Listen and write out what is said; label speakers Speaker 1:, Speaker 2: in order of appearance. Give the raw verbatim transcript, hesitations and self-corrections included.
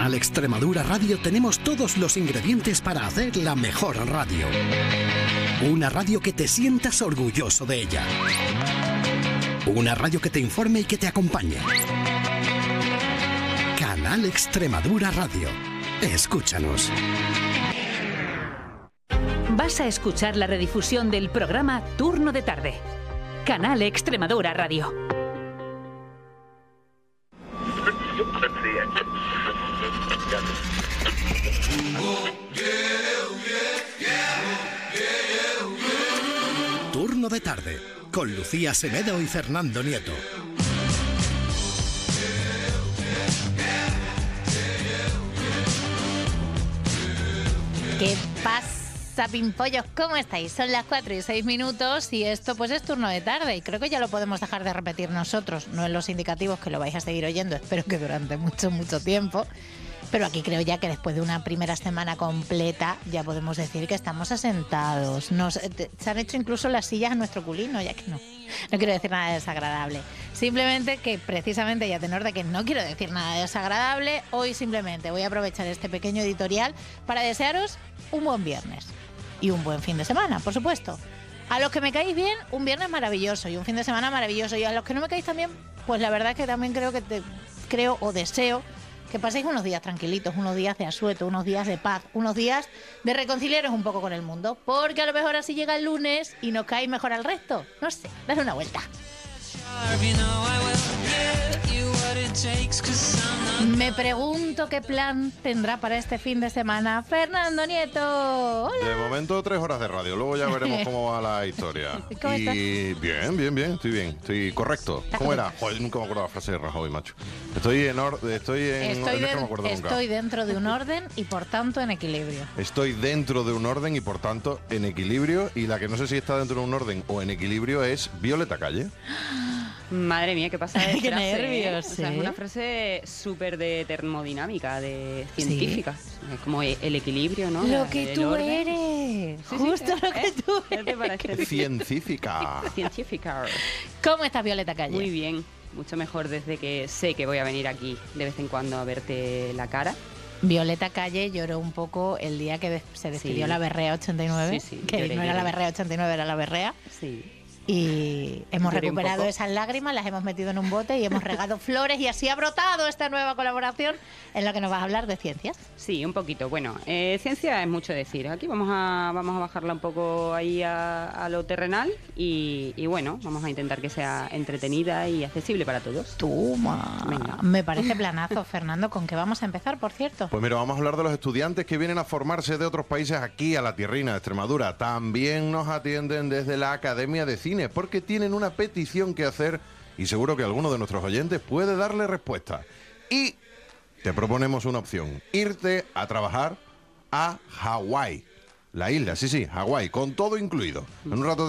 Speaker 1: Canal Extremadura Radio tenemos todos los ingredientes para hacer la mejor radio. Una radio que te sientas orgulloso de ella. Una radio que te informe y que te acompañe. Canal Extremadura Radio. Escúchanos.
Speaker 2: Vas a escuchar la redifusión del programa Turno de Tarde. Canal Extremadura Radio.
Speaker 1: Turno de Tarde, con Lucía Semedo y Fernando Nieto.
Speaker 3: ¿Qué pasa, pimpollos? ¿Cómo estáis? Son las cuatro y seis minutos y esto pues es Turno de Tarde y creo que ya lo podemos dejar de repetir nosotros, no en los indicativos que lo vais a seguir oyendo, espero que durante mucho, mucho tiempo. Pero aquí creo ya que después de una primera semana completa ya podemos decir que estamos asentados. Nos, te, se han hecho incluso las sillas a nuestro culino, ya que no. No quiero decir nada desagradable. Simplemente que precisamente, y a tenor de que no quiero decir nada desagradable, hoy simplemente voy a aprovechar este pequeño editorial para desearos un buen viernes. Y un buen fin de semana, por supuesto. A los que me caéis bien, un viernes maravilloso y un fin de semana maravilloso. Y a los que no me caéis tan bien, pues la verdad es que también creo que te, creo o deseo que paséis unos días tranquilitos, unos días de asueto, unos días de paz, unos días de reconciliaros un poco con el mundo. Porque a lo mejor así llega el lunes y nos cae mejor al resto. No sé, dale una vuelta. Me pregunto qué plan tendrá para este fin de semana Fernando Nieto. Hola.
Speaker 4: De momento tres horas de radio, luego ya veremos cómo va la historia.
Speaker 3: ¿Cómo
Speaker 4: y
Speaker 3: estás?
Speaker 4: bien, bien, bien, estoy bien, estoy correcto. ¿Cómo era? Joder, nunca me acuerdo la frase de Rajoy, macho. Estoy en orden, estoy en
Speaker 3: Estoy,
Speaker 4: orden,
Speaker 3: de-
Speaker 4: no me acuerdo nunca.
Speaker 3: estoy dentro de un orden y por tanto en equilibrio.
Speaker 4: Estoy dentro de un orden y por tanto en equilibrio, y la que no sé si está dentro de un orden o en equilibrio es Violeta Calle.
Speaker 5: Madre mía, qué pasa de
Speaker 3: Qué
Speaker 5: frase, ¿eh?
Speaker 3: nervios,
Speaker 5: O sea,
Speaker 3: sí.
Speaker 5: es una frase súper de termodinámica, de científica. Es como el equilibrio, ¿no?
Speaker 3: Lo
Speaker 5: La-
Speaker 3: que
Speaker 5: el
Speaker 3: tú
Speaker 5: orden.
Speaker 3: eres,
Speaker 5: Sí, sí,
Speaker 3: justo
Speaker 5: ¿eh?
Speaker 3: lo que
Speaker 5: ¿Eh?
Speaker 3: tú
Speaker 5: ¿Qué te
Speaker 3: eres.
Speaker 5: parece?
Speaker 4: Científica.
Speaker 5: Científica.
Speaker 3: ¿Cómo estás, Violeta Calle?
Speaker 5: Muy bien, mucho mejor desde que sé que voy a venir aquí de vez en cuando a verte la cara.
Speaker 3: Violeta Calle lloró un poco el día que des- se despidió
Speaker 5: Sí.
Speaker 3: la Berrea ochenta y nueve,
Speaker 5: Sí, sí,
Speaker 3: que
Speaker 5: lloré,
Speaker 3: no era la
Speaker 5: lloré.
Speaker 3: Berrea ochenta y nueve, era la Berrea.
Speaker 5: Sí.
Speaker 3: Y hemos
Speaker 5: Lloré un
Speaker 3: recuperado
Speaker 5: poco.
Speaker 3: esas lágrimas, las hemos metido en un bote y hemos regado flores y así ha brotado esta nueva colaboración en la que nos vas a hablar de ciencias.
Speaker 5: Sí, un poquito. Bueno, eh, ciencia es mucho decir. Aquí vamos a vamos a bajarla un poco ahí a, a lo terrenal y, y bueno, vamos a intentar que sea entretenida y accesible para todos.
Speaker 3: Toma.
Speaker 5: Venga.
Speaker 3: Me parece planazo, Fernando. ¿Con qué vamos a empezar, por cierto?
Speaker 4: Pues mira, vamos a hablar de los estudiantes que vienen a formarse de otros países aquí a la tierrina de Extremadura. También nos atienden desde la Academia de Cine porque tienen una petición que hacer y seguro que alguno de nuestros oyentes puede darle respuesta. Y te proponemos una opción: irte a trabajar a Hawái. La isla, sí, sí, Hawái, con todo incluido. En un rato